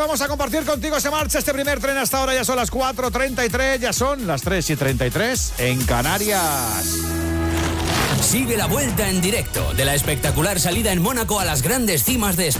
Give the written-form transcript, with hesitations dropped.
vamos a compartir contigo. Se marcha este primer tren hasta ahora. Ya son las 4:33, ya son las 3:33 en Canarias. Sigue la vuelta en directo de la espectacular salida en Mónaco a las grandes cimas de España.